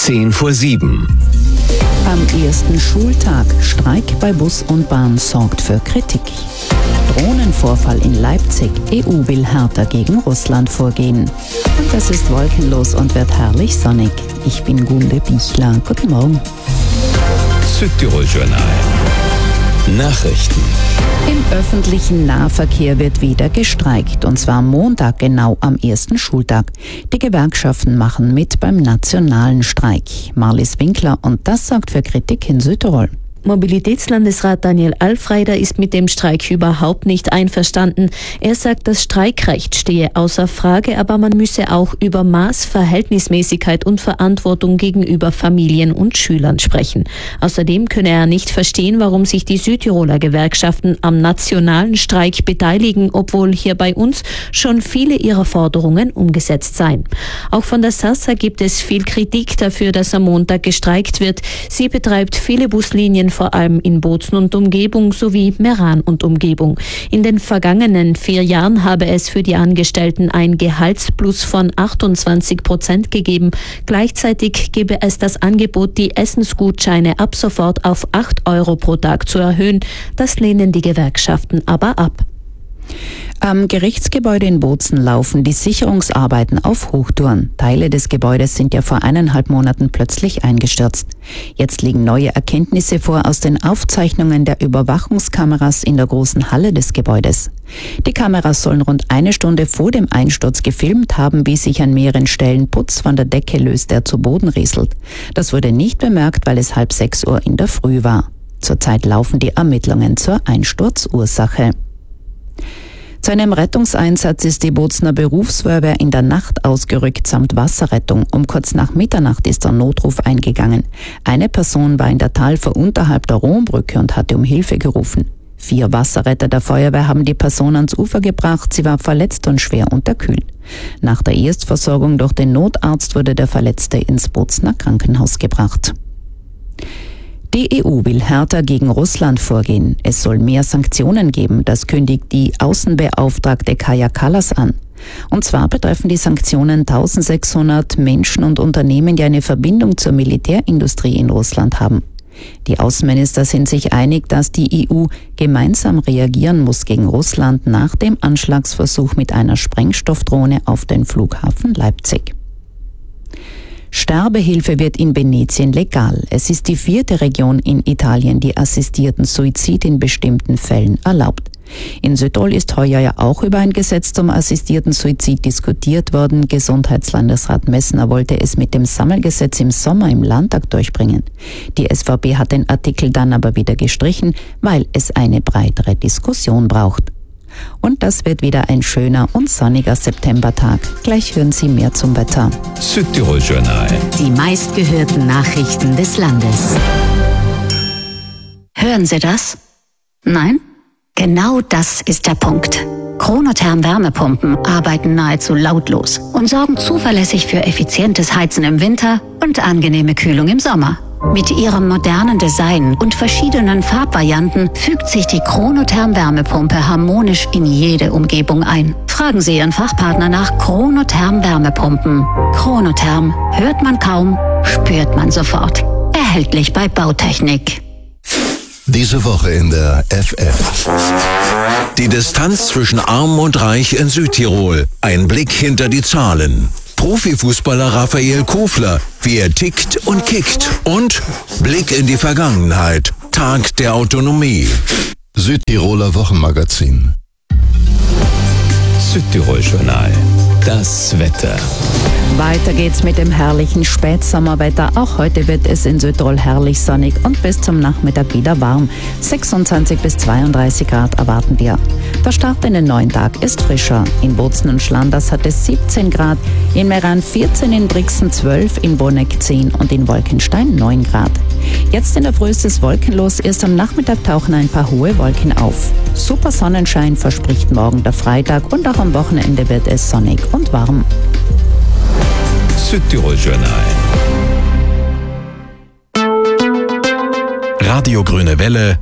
6:10 Am ersten Schultag Streik bei Bus und Bahn sorgt für Kritik. Drohnenvorfall in Leipzig. EU will härter gegen Russland vorgehen. Und es ist wolkenlos und wird herrlich sonnig. Ich bin Gunde Bichler. Guten Morgen. Südtirol Journal. Nachrichten. Im öffentlichen Nahverkehr wird wieder gestreikt, und zwar Montag genau am ersten Schultag. Die Gewerkschaften machen mit beim nationalen Streik. Marlies Winkler, und das sorgt für Kritik in Südtirol. Mobilitätslandesrat Daniel Alfreider ist mit dem Streik überhaupt nicht einverstanden. Er sagt, das Streikrecht stehe außer Frage, aber man müsse auch über Maß, Verhältnismäßigkeit und Verantwortung gegenüber Familien und Schülern sprechen. Außerdem könne er nicht verstehen, warum sich die Südtiroler Gewerkschaften am nationalen Streik beteiligen, obwohl hier bei uns schon viele ihrer Forderungen umgesetzt seien. Auch von der SASSA gibt es viel Kritik dafür, dass am Montag gestreikt wird. Sie betreibt viele Buslinien, vor allem in Bozen und Umgebung sowie Meran und Umgebung. In den vergangenen 4 Jahren habe es für die Angestellten ein Gehaltsplus von 28% gegeben. Gleichzeitig gebe es das Angebot, die Essensgutscheine ab sofort auf 8 € pro Tag zu erhöhen. Das lehnen die Gewerkschaften aber ab. Am Gerichtsgebäude in Bozen laufen die Sicherungsarbeiten auf Hochtouren. Teile des Gebäudes sind ja vor 1,5 Monaten plötzlich eingestürzt. Jetzt liegen neue Erkenntnisse vor aus den Aufzeichnungen der Überwachungskameras in der großen Halle des Gebäudes. Die Kameras sollen rund 1 Stunde vor dem Einsturz gefilmt haben, wie sich an mehreren Stellen Putz von der Decke löst, der zu Boden rieselt. Das wurde nicht bemerkt, weil es 5:30 Uhr in der Früh war. Zurzeit laufen die Ermittlungen zur Einsturzursache. Zu einem Rettungseinsatz ist die Bozener Berufsfeuerwehr in der Nacht ausgerückt samt Wasserrettung. Um kurz nach Mitternacht ist der Notruf eingegangen. Eine Person war in der Talfer unterhalb der Rombrücke und hatte um Hilfe gerufen. 4 Wasserretter der Feuerwehr haben die Person ans Ufer gebracht. Sie war verletzt und schwer unterkühlt. Nach der Erstversorgung durch den Notarzt wurde der Verletzte ins Bozener Krankenhaus gebracht. Die EU will härter gegen Russland vorgehen. Es soll mehr Sanktionen geben, das kündigt die Außenbeauftragte Kaja Kallas an. Und zwar betreffen die Sanktionen 1600 Menschen und Unternehmen, die eine Verbindung zur Militärindustrie in Russland haben. Die Außenminister sind sich einig, dass die EU gemeinsam reagieren muss gegen Russland nach dem Anschlagsversuch mit einer Sprengstoffdrohne auf den Flughafen Leipzig. Sterbehilfe wird in Venetien legal. Es ist die 4. Region in Italien, die assistierten Suizid in bestimmten Fällen erlaubt. In Südtirol ist heuer ja auch über ein Gesetz zum assistierten Suizid diskutiert worden. Gesundheitslandesrat Messner wollte es mit dem Sammelgesetz im Sommer im Landtag durchbringen. Die SVP hat den Artikel dann aber wieder gestrichen, weil es eine breitere Diskussion braucht. Und das wird wieder ein schöner und sonniger Septembertag. Gleich hören Sie mehr zum Wetter. Südtirol Journal. Die meistgehörten Nachrichten des Landes. Hören Sie das? Nein? Genau das ist der Punkt. Chronotherm Wärmepumpen arbeiten nahezu lautlos und sorgen zuverlässig für effizientes Heizen im Winter und angenehme Kühlung im Sommer. Mit ihrem modernen Design und verschiedenen Farbvarianten fügt sich die Chronotherm Wärmepumpe harmonisch in jede Umgebung ein. Fragen Sie Ihren Fachpartner nach Chronotherm Wärmepumpen. Chronotherm hört man kaum, spürt man sofort. Erhältlich bei Bautechnik. Diese Woche in der FF. Die Distanz zwischen Arm und Reich in Südtirol. Ein Blick hinter die Zahlen. Profifußballer Raphael Kofler, wie er tickt und kickt. Und Blick in die Vergangenheit. Tag der Autonomie. Südtiroler Wochenmagazin. Südtirol Journal. Das Wetter. Weiter geht's mit dem herrlichen Spätsommerwetter. Auch heute wird es in Südtirol herrlich sonnig und bis zum Nachmittag wieder warm. 26 bis 32 Grad erwarten wir. Der Start in den neuen Tag ist frischer. In Bozen und Schlanders hat es 17 Grad, in Meran 14, in Brixen 12, in Bonneck 10 und in Wolkenstein 9 Grad. Jetzt in der Früh ist es wolkenlos, erst am Nachmittag tauchen ein paar hohe Wolken auf. Super Sonnenschein verspricht morgen der Freitag und auch am Wochenende wird es sonnig und warm. Südtirol Journal. Radio Grüne Welle,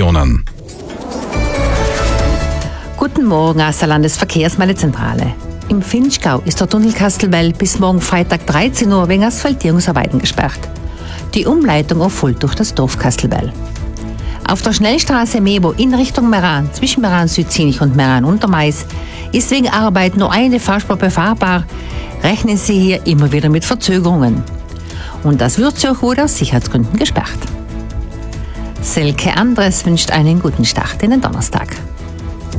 Verkehrsinformationen. Guten Morgen aus der Landesverkehrsmeldezentral. Im Vinschgau ist der Tunnel Kastelwell bis morgen Freitag 13 Uhr wegen Asphaltierungsarbeiten gesperrt. Die Umleitung erfolgt durch das Dorf Kastelwell. Auf der Schnellstraße Mebo in Richtung Meran, zwischen Meran Südzinich und Meran Untermais, ist wegen Arbeit nur eine Fahrspur befahrbar. Rechnen Sie hier immer wieder mit Verzögerungen. Und das Würzjoch wurde aus Sicherheitsgründen gesperrt. Selke Andres wünscht einen guten Start in den Donnerstag.